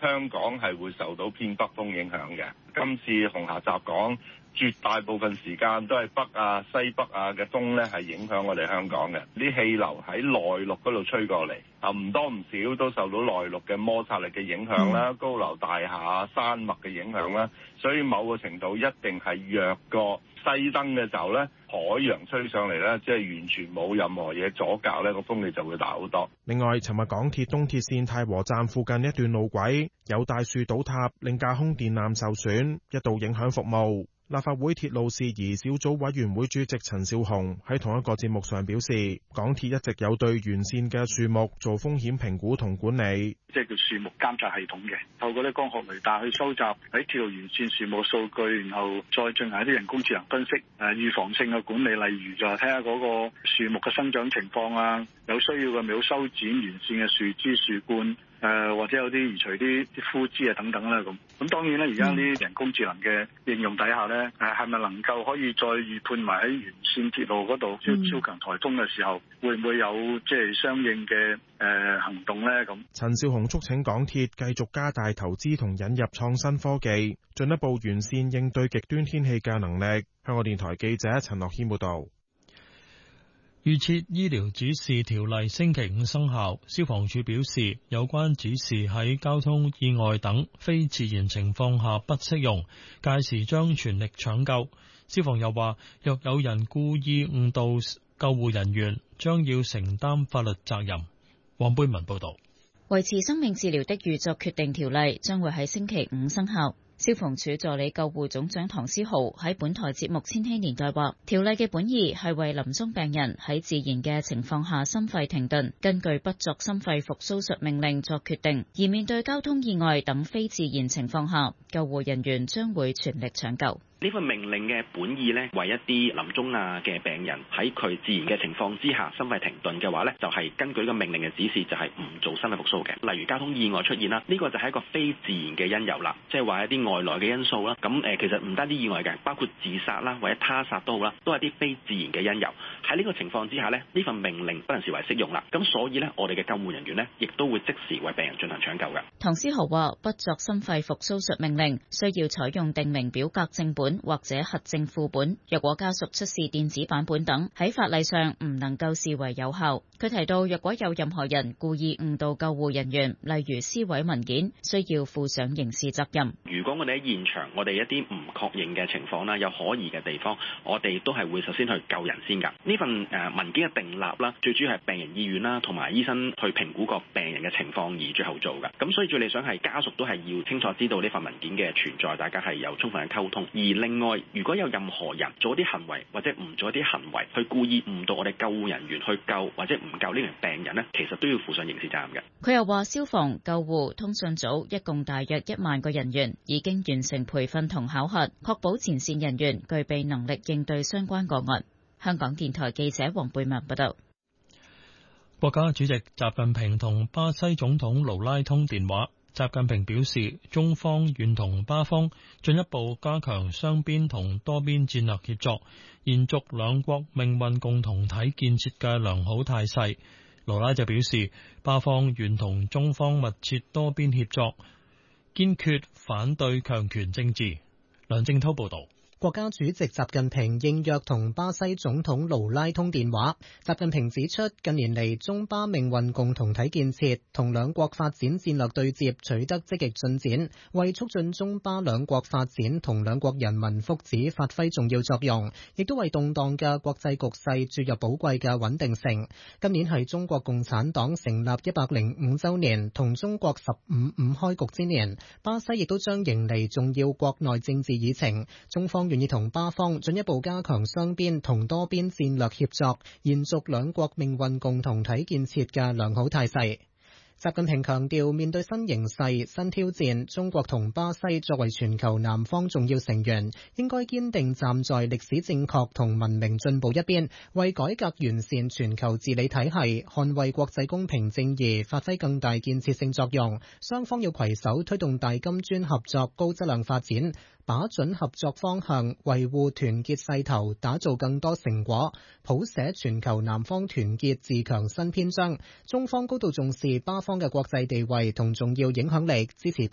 香港係會受到偏北風影響嘅。今次紅霞襲港，絕大部分時間都係北啊、西北啊嘅風咧，係影響我哋香港嘅。啲氣流喺內陸嗰度吹過嚟，唔多唔少都受到內陸嘅摩擦力嘅影響啦，高樓大廈、山脈嘅影響啦，所以某個程度一定係弱過西登嘅時候咧，海洋吹上嚟咧，即係完全冇任何嘢阻隔咧，個風力就會大好多。 另外，尋日港鐵東鐵線太和站附近一段路軌有大樹倒塌，令架空電纜受損，一度影響服務。立法會鐵路事宜小組委員會主席陳紹雄喺同一個節目上表示，港鐵一直有對完善嘅樹木做風險評估同管理， 即係叫樹木監察系統嘅，透過啲光學雷達去收集喺鐵路沿線樹木數據，然後再進行一啲人工智能分析，預防性嘅管理，例如就係睇下嗰個樹木嘅生長情況啊，有需要嘅咪好修剪沿線嘅樹枝樹冠。或者有啲移除啲枯枝啊等等啦咁當然咧，而家啲人工智能嘅應用底下咧，係咪能夠可以再預判埋喺沿線鐵路嗰度超強颱風嘅時候，會唔會有即係相應嘅行動咧？咁陳紹雄促請港鐵繼續加大投資同引入創新科技，進一步完善應對極端天氣嘅能力。香港電台記者陳樂軒報導。 預設醫療指示條例星期五生效，消防處表示有關指示喺交通意外等非自然情況下不適用，屆時將全力搶救。消防又話，若有人故意誤導救護人員，將要承擔法律責任。黃貝文報導。 維持生命治療的預作決定條例將會喺星期五生效。消防處助理救護總長唐思豪喺本台節目《千禧年代》話，條例嘅本意係為臨終病人喺自然嘅情況下心肺停頓，根據不作心肺復甦術命令作決定；而面對交通意外等非自然情況下，救護人員將會全力搶救。 呢份命令嘅本意呢，為一啲臨終嘅病人喺佢自然嘅情況之下心肺停頓嘅話呢，就係根據呢個命令嘅指示，就係唔做心肺復甦嘅。例如交通意外出現啦，呢個就係一個非自然嘅因由啦，即係話一啲外來嘅因素啦。咁其實唔單止意外嘅，包括自殺啦或者他殺都好啦，都係啲非自然嘅因由。喺呢個情況之下呢，呢份命令不能視為適用啦。咁所以呢，我哋嘅救護人員呢，亦都會即時為病人進行搶救嘅。 唐思豪話：不作心肺復甦術命令需要採用訂明表格正本或者核證副本，若果家屬出示電子版本等，喺法例上唔能夠視為有效。佢提到，若果有任何人故意誤導救護人員，例如撕毀文件，需要負上刑事責任。 如果我哋喺現場，我哋一啲唔確認嘅情況啦，有可疑嘅地方，我哋都係會首先去救人先㗎。呢份文件嘅訂立啦，最主要係病人意願啦，同埋醫生去評估個病人嘅情況而最後做㗎。咁所以最理想係家屬都係要清楚知道呢份文件嘅存在，大家係有充分嘅溝通。而另外，如果有任何人做一啲行為或者唔做一啲行為，去故意誤導我哋救護人員去救或者唔救呢名病人呢，其實都要負上刑事責任嘅。 佢又話，消防、救護、通訊組一共大約1萬個人員已經完成培訓同考核，確保前線人員具備能力應對相關個案。香港電台記者黃貝文報道。 國家主席習近平同巴西總統盧拉通電話。習近平表示，中方願同巴方進一步加強雙邊同多邊戰略協作，延續兩國命運共同體建設嘅良好態勢。盧拉就表示，巴方願同中方密切多邊協作，堅決反對強權政治。梁正濤報道。 國家主席習近平應約同巴西總統盧拉通電話。習近平指出，近年嚟中巴命運共同體建設同兩國發展戰略對接取得積極進展，為促進中巴兩國發展同兩國人民福祉發揮重要作用，亦都為動盪嘅國際局勢注入寶貴嘅穩定性。今年係中國共產黨成立105週年同中國15開局之年，巴西亦都將迎嚟重要國內政治議程。中方願意同巴方進一步加強雙邊同多邊戰略協作，延續兩國命運共同體建設嘅良好態勢。習近平強調，面對新形勢、新挑戰，中國同巴西作為全球南方重要成員，應該堅定站在歷史正確同文明進步一邊，為改革完善全球治理體系、捍衛國際公平正義發揮更大建設性作用。雙方要攜手推動大金磚合作高質量發展，把準合作方向，維護團結勢頭，打造更多成果，譜寫全球南方團結自強新篇章。中方高度重視巴方嘅國際地位同重要影響力，支持